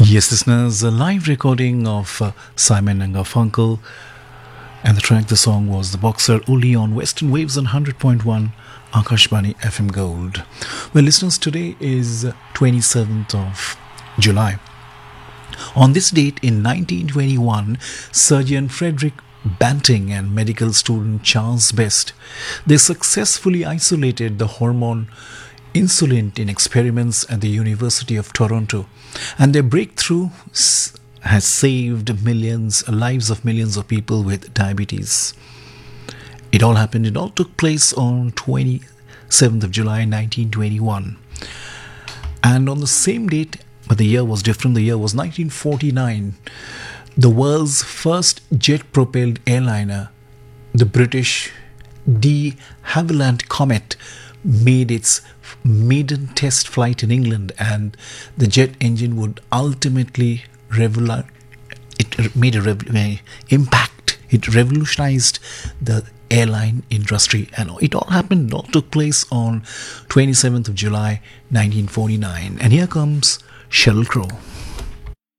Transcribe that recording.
Yes, listeners, a live recording of Simon and Garfunkel, and the song was The Boxer, only on Western Waves on 100.1 Akashbani FM Gold. Well, listeners, today is 27th of July. On this date in 1921, surgeon Frederick Banting and medical student Charles Best, they successfully isolated the hormone insulin in experiments at the University of Toronto, and their breakthrough has saved lives of millions of people with diabetes. It all took place on 27th of July 1921. And on the same date, but the year was different, the year was 1949, the world's first jet-propelled airliner, the British de Havilland Comet, made its maiden test flight in England, and the jet engine would ultimately impact. It revolutionized the airline industry, and it all took place on 27th of July 1949. And here comes Sheryl Crow.